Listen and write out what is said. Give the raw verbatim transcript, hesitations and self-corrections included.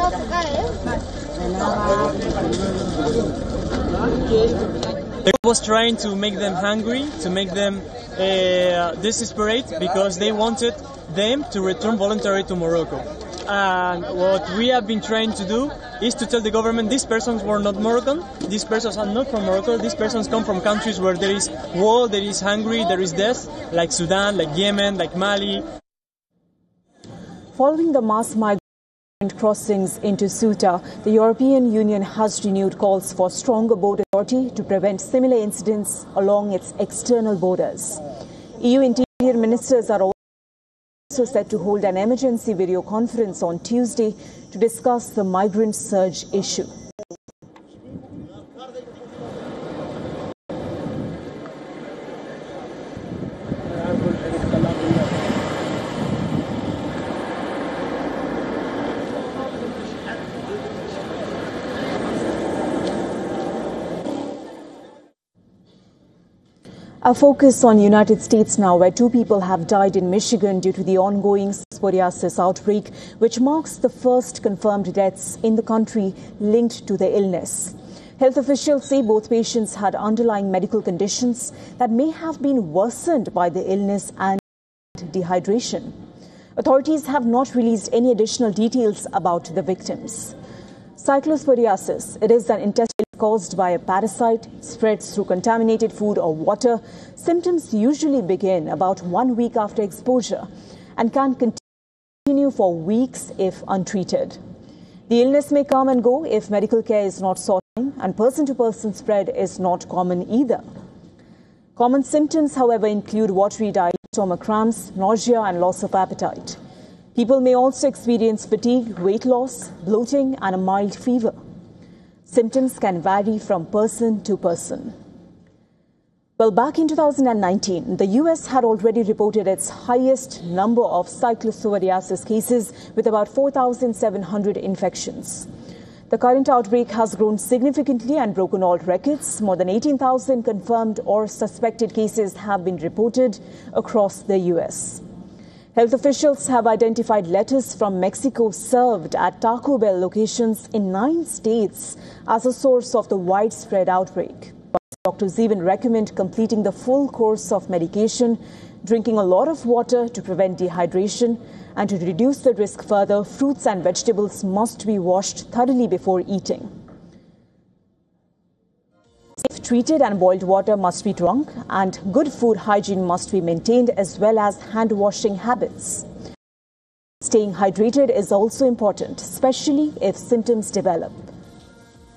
The was trying to make them hungry, to make them uh, desperate, because they wanted them to return voluntarily to Morocco. And what we have been trying to do is to tell the government these persons were not Moroccan, these persons are not from Morocco, these persons come from countries where there is war, there is hungry, there is death, like Sudan, like Yemen, like Mali. Following the mass migrant crossings into Ceuta, the European Union has renewed calls for stronger border authority to prevent similar incidents along its external borders. E U interior ministers are also set to hold an emergency video conference on Tuesday to discuss the migrant surge issue. A focus on United States now, where two people have died in Michigan due to the ongoing psoriasis outbreak, which marks the first confirmed deaths in the country linked to the illness. Health officials say both patients had underlying medical conditions that may have been worsened by the illness and dehydration. Authorities have not released any additional details about the victims. Cyclosporiasis, it is an intestinal caused by a parasite, spreads through contaminated food or water. Symptoms usually begin about one week after exposure and can continue for weeks if untreated. The illness may come and go if medical care is not sought, and person-to-person spread is not common either. Common symptoms, however, include watery diarrhea, stomach cramps, nausea and loss of appetite. People may also experience fatigue, weight loss, bloating and a mild fever. Symptoms can vary from person to person. Well, back in two thousand nineteen, the U S had already reported its highest number of cyclosporiasis cases with about four thousand seven hundred infections. The current outbreak has grown significantly and broken all records. More than eighteen thousand confirmed or suspected cases have been reported across the U S. Health officials have identified letters from Mexico served at Taco Bell locations in nine states as a source of the widespread outbreak. But doctors even recommend completing the full course of medication, drinking a lot of water to prevent dehydration, and to reduce the risk further, fruits and vegetables must be washed thoroughly before eating. Safe treated and boiled water must be drunk, and good food hygiene must be maintained, as well as hand washing habits. Staying hydrated is also important, especially if symptoms develop.